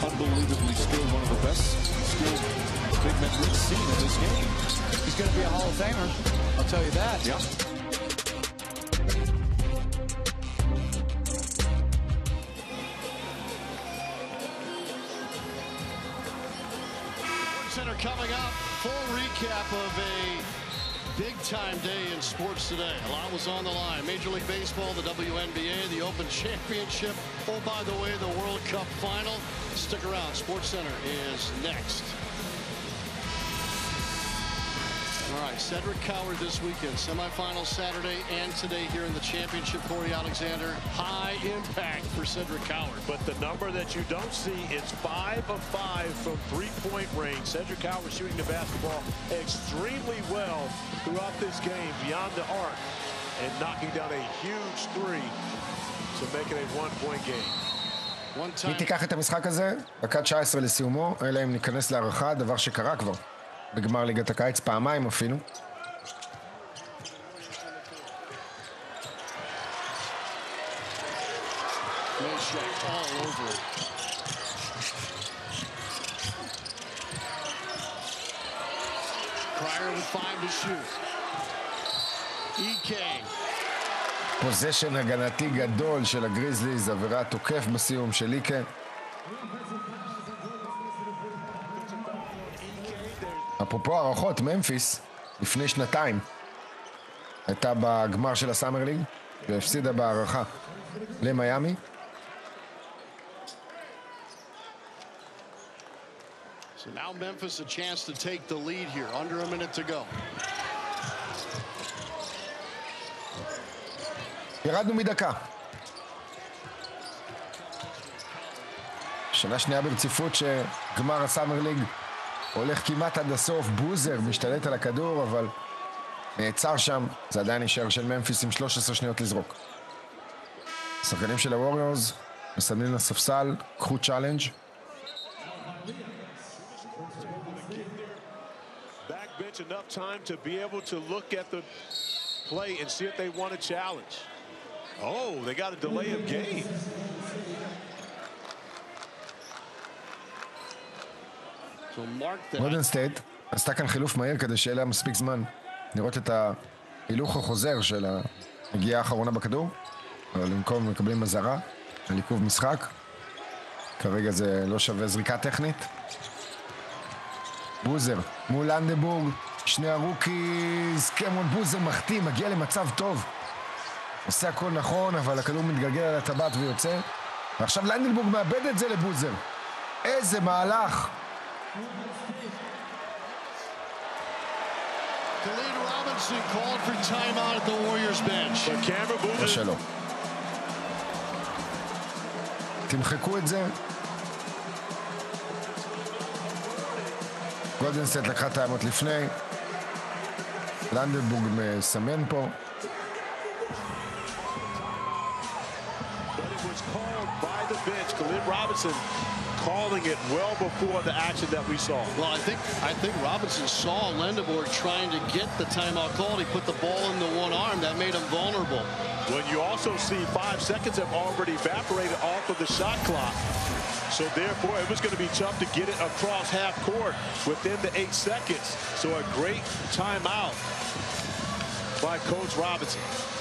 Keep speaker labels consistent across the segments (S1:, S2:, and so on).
S1: unbelievably skilled, one of the best skilled big men we've seen in this game.
S2: He's going to be a Hall of Famer, I'll tell you that.
S1: Yeah.
S3: Center coming up. Full recap of a big-time day in sports today. A lot was on the line. Major League Baseball, the WNBA, the Open Championship. Oh, by the way, the World Cup final. Stick around. SportsCenter is next. All right, Cedric Coward this weekend. Semifinals Saturday and today here in the championship. Corey Alexander, high impact for Cedric Coward.
S4: But the number that you don't see is 5 of 5 from three-point range. Cedric Coward shooting the basketball extremely well throughout this game beyond the arc and knocking down a huge three to make it a one-point game.
S5: היא תיקח את המשחק הזה, דקה 19 לסיומו, אלא אם ניכנס להערכה, דבר שקרה כבר בגמר ליגת הקיץ, פעמיים אפילו. פוזיישן הגנתי גדול של הגריזליז, עבירה תוקף בסיום של איקה. אפרופו הערכות, ממפיס לפני שנתיים הייתה בגמר של הסאמר ליג והפסידה בהערכה למיימי.
S3: So now Memphis a chance to take the lead here. Under a minute to go.
S5: ירדנו מדקה. שנה שנייה ברציפות שגמר הסאמר ליג הולך כמעט עד הסוף. בוזר משתלט על הכדור, אבל נעצר שם. זה עדיין נשאר של ממפיס עם 13 שניות לזרוק. השחקנים של הווריורס מסמנים לספסל, קחו צ'אלנג'.
S4: Backbench enough time to be able to look at the play and see if they want a challenge. Oh, they got a delay of game.
S5: גולדן סטייט עשתה כאן חילוף מהיר כדי שיהיה לה מספיק זמן לראות את ההילוך החוזר של הנגיעה האחרונה בכדור, אבל במקום מקבלים מזרה על עיכוב משחק. כרגע זה לא שווה זריקה טכנית. בוזר מול לנדבורג, שני הרוקיז. קמרון בוזר מחתים, מגיע למצב טוב, עושה הכל נכון, אבל הכדור מתגלגל על הטבעת ויוצא, ועכשיו לנדבורג מאבד את זה לבוזר. איזה מהלך.
S3: Khalid Robinson called for timeout at the Warriors bench.
S5: לא שלא. תמחקו את זה. גולדן סטייט לקחה טיימאוט לפני. לנדבורג מסמן פה.
S4: But it was called by the bench. Khalid Robinson calling it well before the action that we saw.
S3: Well, I think Robinson saw Lendebourg trying to get the timeout called. He put the ball in the one arm. That made him vulnerable.
S4: When you also see 5 seconds have already evaporated off of the shot clock. So therefore, it was going to be tough to get it across half court within the 8 seconds. So a great timeout by Coach Robinson.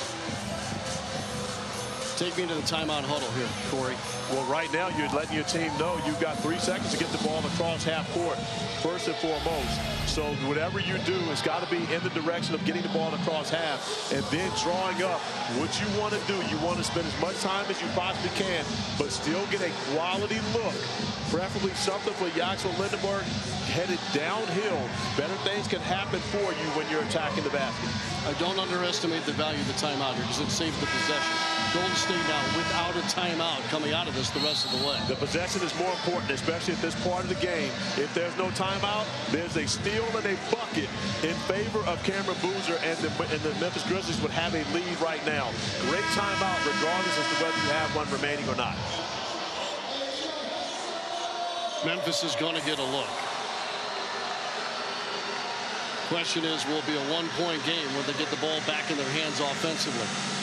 S3: Take me to the timeout huddle here, Corey.
S4: Well, right now you're letting your team know you've got 3 seconds to get the ball across half court, first and foremost. So whatever you do, it's got to be in the direction of getting the ball across half and then drawing up what you want to do. You want to spend as much time as you possibly can, but still get a quality look, preferably something for Yaxel Lindbergh headed downhill. Better things can happen for you when you're attacking the basket.
S3: I don't underestimate the value of the timeout here because it saved the possession. Golden State now without a timeout coming out of this the rest of the way.
S4: The possession is more important, especially at this part of the game. If there's no timeout, there's a steal and a bucket in favor of Cameron Boozer, and the Memphis Grizzlies would have a lead right now. Great timeout regardless as to whether you have one remaining or not.
S3: Memphis is going to get a look. Question is, will it be a one-point game where they get the ball back in their hands offensively?